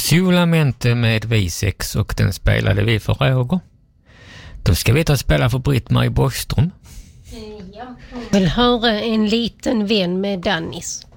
Solamente med V6 och den spelade vi för Roger. Då ska vi ta och spela för Britt-Marie Borgström. Jag vill höra en liten vän med Dennis.